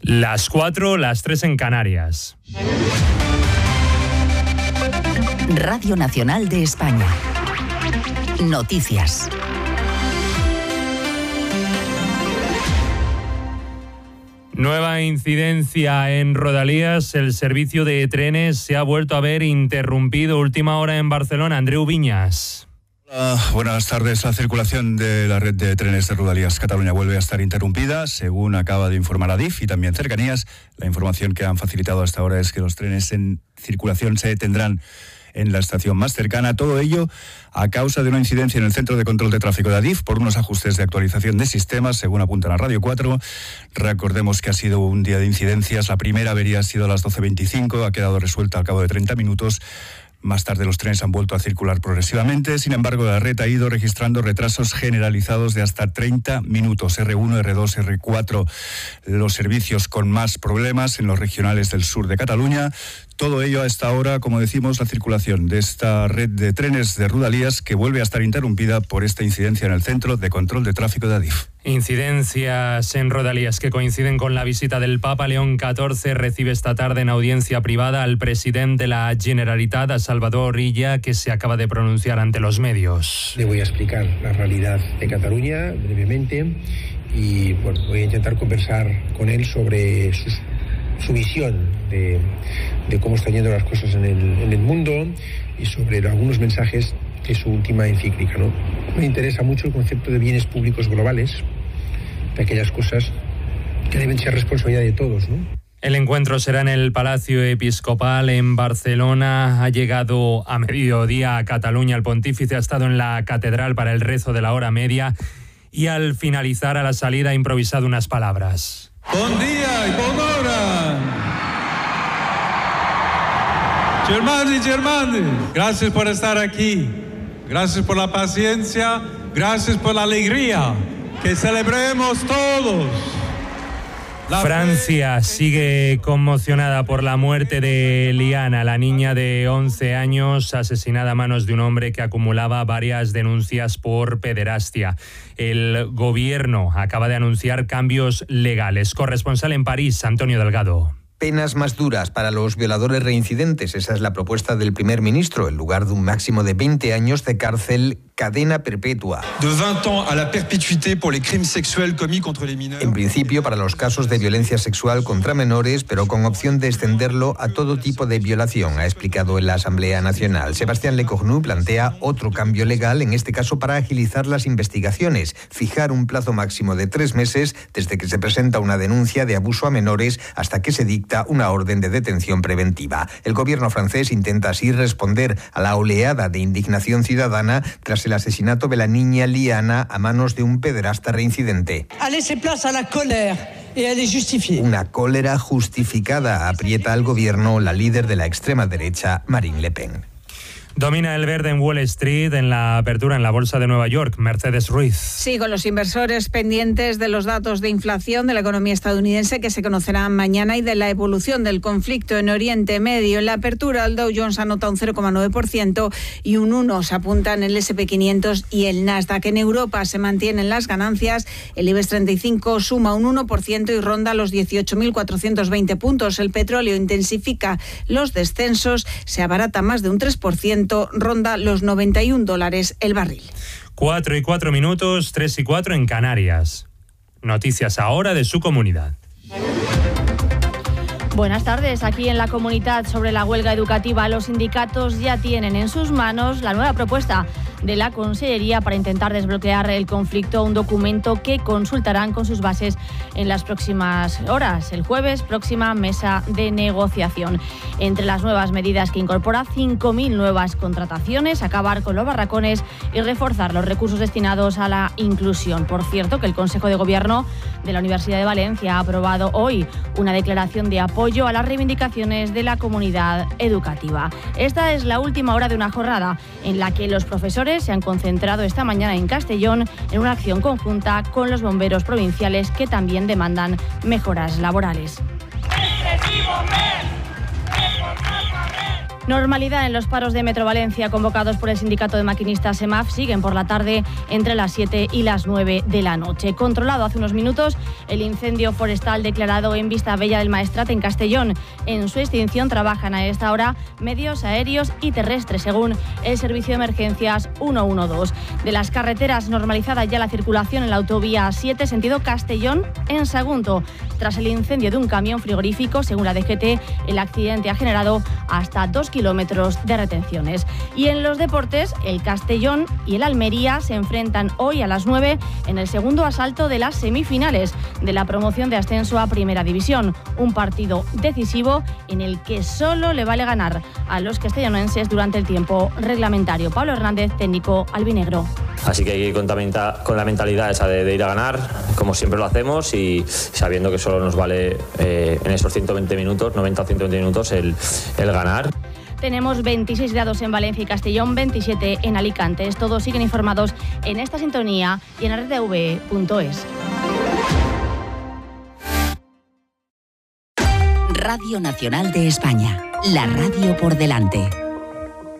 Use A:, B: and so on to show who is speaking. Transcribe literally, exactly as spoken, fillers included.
A: Las cuatro, las tres en Canarias.
B: Radio Nacional de España. Noticias.
A: Nueva incidencia en Rodalies. El servicio de trenes se ha vuelto a ver interrumpido. Última hora en Barcelona. Andreu Viñas.
C: Hola, buenas tardes. La circulación de la red de trenes de Rodalies Cataluña vuelve a estar interrumpida, según acaba de informar Adif y también Cercanías. La información que han facilitado hasta ahora es que los trenes en circulación se detendrán en la estación más cercana. Todo ello a causa de una incidencia en el centro de control de tráfico de Adif por unos ajustes de actualización de sistemas, según apuntan a Radio cuatro. Recordemos que ha sido un día de incidencias. La primera avería ha sido a las doce veinticinco, ha quedado resuelta al cabo de treinta minutos. Más tarde los trenes han vuelto a circular progresivamente. Sin embargo, la red ha ido registrando retrasos generalizados de hasta treinta minutos. erre uno, erre dos, erre cuatro, los servicios con más problemas en los regionales del sur de Cataluña. Todo ello a esta hora, como decimos, la circulación de esta red de trenes de Rodalies que vuelve a estar interrumpida por esta incidencia en el centro de control de tráfico de Adif.
A: Incidencias en Rodalies que coinciden con la visita del Papa. León catorce recibe esta tarde en audiencia privada al presidente de la Generalitat, a Salvador Illa, que se acaba de pronunciar ante los medios.
D: Le voy a explicar la realidad de Cataluña brevemente y bueno, voy a intentar conversar con él sobre sus su visión de, de cómo están yendo las cosas en el, en el mundo y sobre algunos mensajes de su última encíclica, ¿no? Me interesa mucho el concepto de bienes públicos globales, de aquellas cosas que deben ser responsabilidad de todos, ¿no?
A: El encuentro será en el Palacio Episcopal en Barcelona. Ha llegado a mediodía a Cataluña. El pontífice ha estado en la catedral para el rezo de la hora media y al finalizar, a la salida, ha improvisado unas palabras.
E: Buen día y buena hora. Germani y germani, gracias por estar aquí. Gracias por la paciencia. Gracias por la alegría. Que celebremos todos. La
A: Francia sigue conmocionada por la muerte de Liana, la niña de once años asesinada a manos de un hombre que acumulaba varias denuncias por pederastia. El gobierno acaba de anunciar cambios legales. Corresponsal en París, Antonio Delgado.
F: Penas más duras para los violadores reincidentes. Esa es la propuesta del primer ministro, en lugar de un máximo de veinte años de cárcel, cadena perpetua.
G: De veinte ans à la perpétuité pour les crimes sexuels commis contre les mineurs.
F: En principio para los casos de violencia sexual contra menores, pero con opción de extenderlo a todo tipo de violación, ha explicado en la Asamblea Nacional. Sebastián Lecornu plantea otro cambio legal, en este caso para agilizar las investigaciones, fijar un plazo máximo de tres meses desde que se presenta una denuncia de abuso a menores hasta que se dicta una orden de detención preventiva. El gobierno francés intenta así responder a la oleada de indignación ciudadana tras el asesinato de la niña Liana a manos de un pederasta reincidente. Una cólera justificada, aprieta al gobierno la líder de la extrema derecha, Marine Le Pen.
A: Domina el verde en Wall Street en la apertura en la Bolsa de Nueva York. Mercedes Ruiz.
H: Sí, con los inversores pendientes de los datos de inflación de la economía estadounidense que se conocerán mañana y de la evolución del conflicto en Oriente Medio. En la apertura, el Dow Jones anota un cero coma nueve por ciento y un uno por ciento se apunta en el ese and pe quinientos y el Nasdaq. En Europa se mantienen las ganancias. El IBEX treinta y cinco suma un uno por ciento y ronda los dieciocho mil cuatrocientos veinte puntos. El petróleo intensifica los descensos, se abarata más de un tres por ciento. Ronda los noventa y un dólares el barril.
A: Cuatro y cuatro minutos, tres y cuatro en Canarias. Noticias ahora de su comunidad.
I: Buenas tardes. Aquí en la comunidad sobre la huelga educativa, los sindicatos ya tienen en sus manos la nueva propuesta de la Consellería para intentar desbloquear el conflicto, un documento que consultarán con sus bases en las próximas horas. El jueves, próxima mesa de negociación. Entre las nuevas medidas que incorpora cinco mil nuevas contrataciones, acabar con los barracones y reforzar los recursos destinados a la inclusión. Por cierto, que el Consejo de Gobierno de la Universidad de Valencia ha aprobado hoy una declaración de apoyo a las reivindicaciones de la comunidad educativa. Esta es la última hora de una jornada en la que los profesores se han concentrado esta mañana en Castellón en una acción conjunta con los bomberos provinciales que también demandan mejoras laborales. Normalidad en los paros de Metro Valencia convocados por el sindicato de maquinistas SEMAF siguen por la tarde entre las siete y las nueve de la noche. Controlado hace unos minutos el incendio forestal declarado en Vista Bella del Maestrat en Castellón. En su extinción trabajan a esta hora medios aéreos y terrestres, según el servicio de emergencias ciento doce. De las carreteras, normalizada ya la circulación en la autovía siete, sentido Castellón en Sagunto. Tras el incendio de un camión frigorífico, según la D G T, el accidente ha generado hasta dos kilómetros de retenciones. Y en los deportes, el Castellón y el Almería se enfrentan hoy a las nueve en el segundo asalto de las semifinales de la promoción de ascenso a Primera División. Un partido decisivo en el que solo le vale ganar a los castellonenses durante el tiempo reglamentario. Pablo Hernández, técnico albinegro.
J: Así que hay que ir con, con la mentalidad esa de, de ir a ganar, como siempre lo hacemos, y sabiendo que solo nos vale eh, en esos ciento veinte minutos, noventa o ciento veinte minutos, el, el ganar.
I: Tenemos veintiséis grados en Valencia y Castellón, veintisiete en Alicante. Todos siguen informados en esta sintonía y en r t v punto es.
B: Radio Nacional de España, la radio por delante.